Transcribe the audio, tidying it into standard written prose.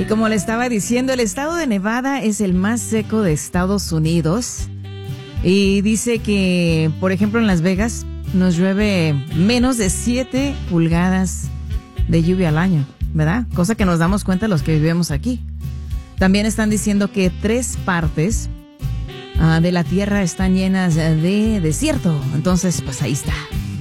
Y como le estaba diciendo, el estado de Nevada es el más seco de Estados Unidos. Y dice que, por ejemplo, en Las Vegas nos llueve menos de 7 pulgadas de lluvia al año, ¿verdad? Cosa que nos damos cuenta los que vivimos aquí. También están diciendo que 3 partes de la tierra están llenas de desierto. Entonces, pues ahí está.